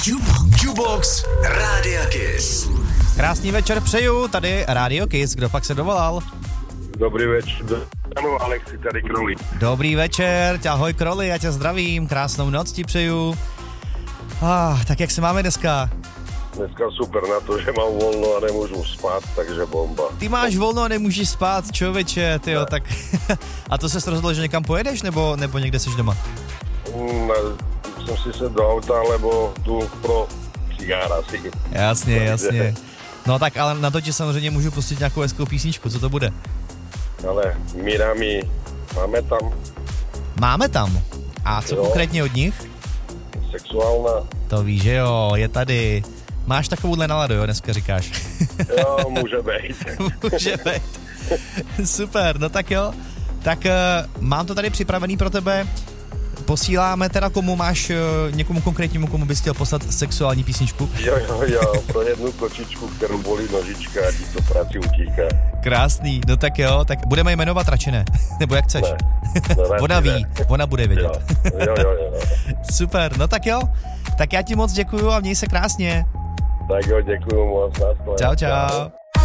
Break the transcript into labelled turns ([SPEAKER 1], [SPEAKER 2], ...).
[SPEAKER 1] Jukebox Rádia Kiss.
[SPEAKER 2] Krásný večer přeju, tady Rádio Kiss, kdo pak se dovolal?
[SPEAKER 3] Dobrý večer, ano, Alexi, tady Kroli.
[SPEAKER 2] Dobrý večer, ahoj Kroli, já tě zdravím, krásnou noc ti přeju. Tak jak se máme dneska?
[SPEAKER 3] Dneska super na to, že mám volno a nemůžu spát, takže bomba.
[SPEAKER 2] Ty máš volno a nemůžeš spát, člověče, tyjo, tak... A to ses rozhodl, že někam pojedeš, nebo někde jsi doma?
[SPEAKER 3] Jsem si sedl do auta, lebo jdu pro cigára si.
[SPEAKER 2] Jasně. No tak, ale na to ti samozřejmě můžu pustit nějakou hezkou písničku, co to bude?
[SPEAKER 3] Ale Mirami, máme tam.
[SPEAKER 2] A co konkrétně od nich?
[SPEAKER 3] Sexuálna.
[SPEAKER 2] To víš, že jo, je tady. Máš takovouhle náladu, jo, dneska říkáš.
[SPEAKER 3] Jo, může být.
[SPEAKER 2] Může být. Super, no tak jo. Tak mám to tady připravený pro tebe. Posíláme teda komu máš, někomu konkrétnímu, komu bys chtěl poslat sexuální písničku?
[SPEAKER 3] Jo, pro jednu kočičku, kterou bolí nožička a ti to práci utíká.
[SPEAKER 2] Krásný, no tak jo, tak budeme jmenovat radši ne, nebo jak chceš?
[SPEAKER 3] Ne,
[SPEAKER 2] ona ví, ona bude vědět.
[SPEAKER 3] Jo.
[SPEAKER 2] Super, no tak jo, tak já ti moc děkuju a měj se krásně.
[SPEAKER 3] Tak jo, děkuju moc.
[SPEAKER 2] Čau.